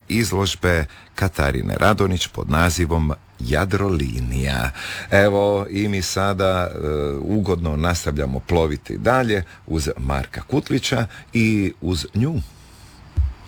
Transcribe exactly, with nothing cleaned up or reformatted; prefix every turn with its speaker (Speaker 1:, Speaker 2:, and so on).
Speaker 1: izložbe Katarine Radonić pod nazivom Jadrolinija. Evo i mi sada uh, ugodno nastavljamo ploviti dalje uz Marka Kutlića i uz nju.